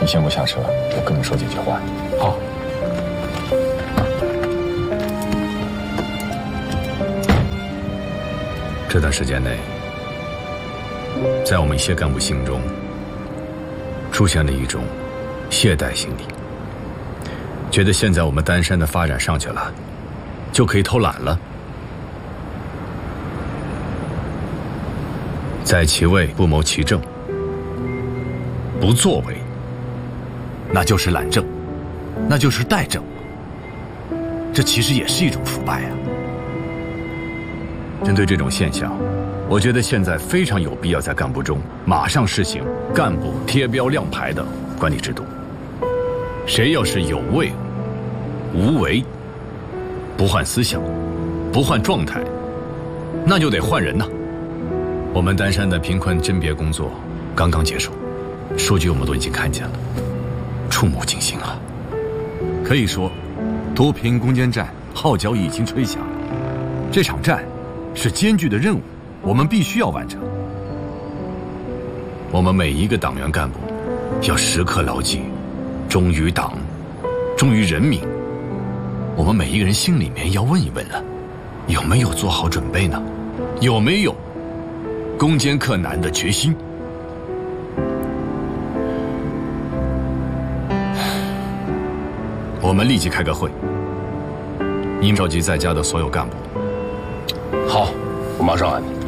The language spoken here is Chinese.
你先不下车，我跟你说几句话。 好。这段时间内，在我们一些干部心中，出现了一种懈怠心理，觉得现在我们丹山的发展上去了，就可以偷懒了。在其位不谋其政，不作为，那就是懒政，那就是怠政。这其实也是一种腐败啊。针对这种现象，我觉得现在非常有必要在干部中马上实行干部贴标亮牌的管理制度。谁要是有为无为，不换思想，不换状态，那就得换人呐。我们丹山的贫困甄别工作刚刚结束，数据我们都已经看见了，触目惊心啊！可以说，脱贫攻坚战号角已经吹响，这场战是艰巨的任务，我们必须要完成。我们每一个党员干部要时刻牢记，忠于党，忠于人民。我们每一个人心里面要问一问了，有没有做好准备呢？有没有攻坚克难的决心？我们立即开个会，您召集在家的所有干部。 好，我马上安排。